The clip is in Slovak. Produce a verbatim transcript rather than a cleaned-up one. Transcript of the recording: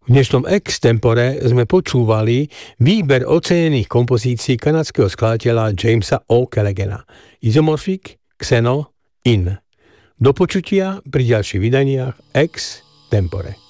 V dnešnom Extempore sme počúvali výber ocenených kompozícií kanadského skladateľa Jamesa O'Callagana. Isomorphic, Xeno, In. Do počutia pri ďalších vydaniach Extempore.